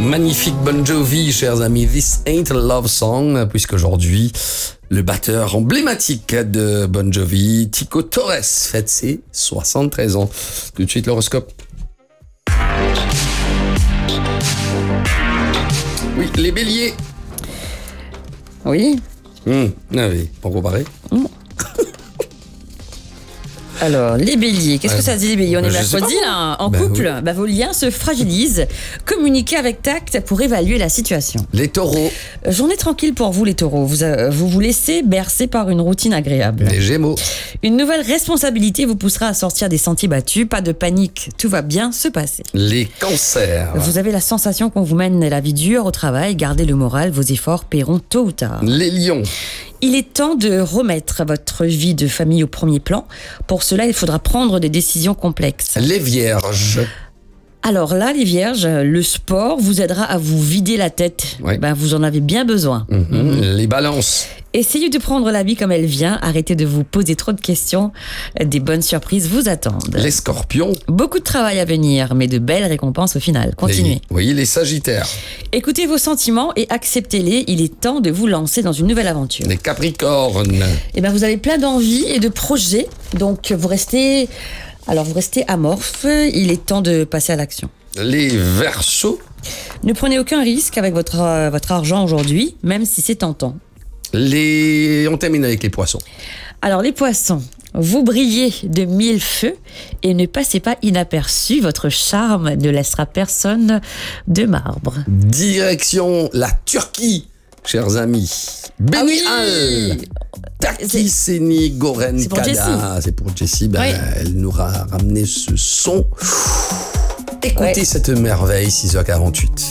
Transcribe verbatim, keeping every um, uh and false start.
Magnifique Bon Jovi, chers amis. This ain't a love song, puisqu'aujourd'hui, le batteur emblématique de Bon Jovi, Tico Torres, fête ses soixante-treize ans. Tout de suite, l'horoscope. Oui, les béliers. Oui. Mmh, ah oui, pour comparer. Mmh. Alors, les béliers, qu'est-ce que ça dit les béliers? On est Je sais mercredi pas, là, en Ben couple, oui. bah, vos liens se fragilisent. Communiquez avec tact pour évaluer la situation. Les taureaux. Euh, Journée tranquille pour vous les taureaux, vous euh, vous, vous laissez bercer par une routine agréable. Les gémeaux. Une nouvelle responsabilité vous poussera à sortir des sentiers battus, pas de panique, tout va bien se passer. Les cancers. Vous avez la sensation qu'on vous mène la vie dure au travail, gardez le moral, vos efforts paieront tôt ou tard. Les lions. Il est temps de remettre votre vie de famille au premier plan. Pour cela, il faudra prendre des décisions complexes. Les vierges. Alors là, les vierges, le sport vous aidera à vous vider la tête. Oui. Ben, vous en avez bien besoin. Mmh. Les balances. Essayez de prendre la vie comme elle vient. Arrêtez de vous poser trop de questions. Des bonnes surprises vous attendent. Les scorpions. Beaucoup de travail à venir, mais de belles récompenses au final. Continuez. Les, oui, les sagittaires. Écoutez vos sentiments et acceptez-les. Il est temps de vous lancer dans une nouvelle aventure. Les capricornes. Eh ben, vous avez plein d'envies et de projets, donc vous restez, alors vous restez amorphe. Il est temps de passer à l'action. Les verseaux. Ne prenez aucun risque avec votre euh, votre argent aujourd'hui, même si c'est tentant. Les... On termine avec les poissons. Alors les poissons, vous brillez de mille feux et ne passez pas inaperçu. Votre charme ne laissera personne de marbre. Direction la Turquie, chers amis. Ah oui. Beni Al Takiseni Goren C'est pour Kada. Jessie. C'est pour Jessie. Ben, Oui. Elle nous a ramené ce son. Écoutez Ouais. cette merveille, six heures quarante-huit.